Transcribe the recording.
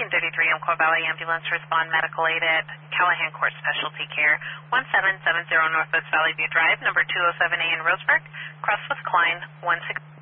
1033 Umpqua Valley Ambulance Respond Medical Aid at Callahan Court Specialty Care, 1770 Northwest Valley View Drive, number 207A in Roseburg, cross with Klein, 16.